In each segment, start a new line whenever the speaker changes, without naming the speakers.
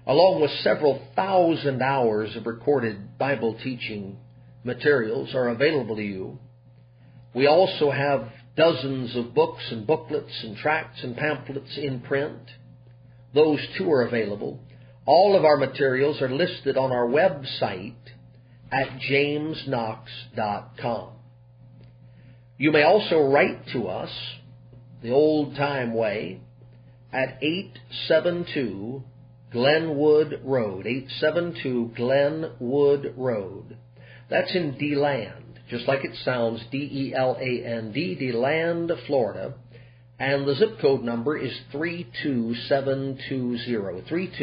along with several thousand hours of recorded Bible teaching materials, are available to you. We also have dozens of books and booklets and tracts and pamphlets in print. Those too are available. All of our materials are listed on our website at jamesknox.com. You may also write to us the old-time way at 872 Glenwood Road, 872 Glenwood Road. That's in DeLand, just like it sounds, D-E-L-A-N-D, DeLand, Florida. And the zip code number is 32720,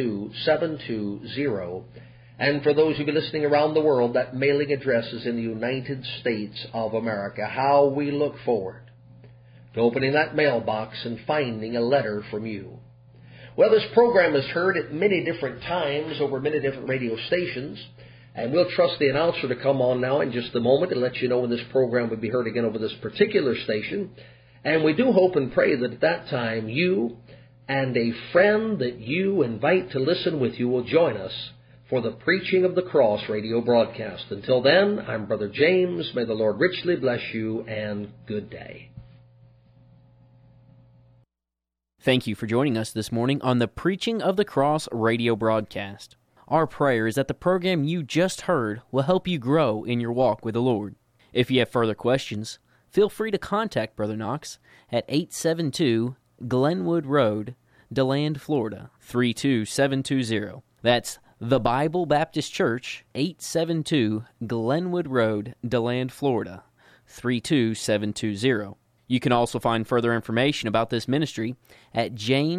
32720. And for those who be listening around the world, that mailing address is in the United States of America. How we look forward to opening that mailbox and finding a letter from you. Well, this program is heard at many different times over many different radio stations, and we'll trust the announcer to come on now in just a moment and let you know when this program will be heard again over this particular station. And we do hope and pray that at that time you and a friend that you invite to listen with you will join us for the Preaching of the Cross radio broadcast. Until then, I'm Brother James. May the Lord richly bless you, and good day.
Thank you for joining us this morning on the Preaching of the Cross radio broadcast. Our prayer is that the program you just heard will help you grow in your walk with the Lord. If you have further questions, feel free to contact Brother Knox at 872 Glenwood Road, DeLand, Florida, 32720. That's The Bible Baptist Church, 872 Glenwood Road, DeLand, Florida, 32720. You can also find further information about this ministry at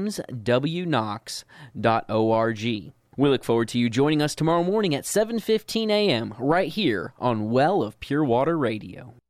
jameswknox.org. We look forward to you joining us tomorrow morning at 7:15 a.m. right here on Well of Pure Water Radio.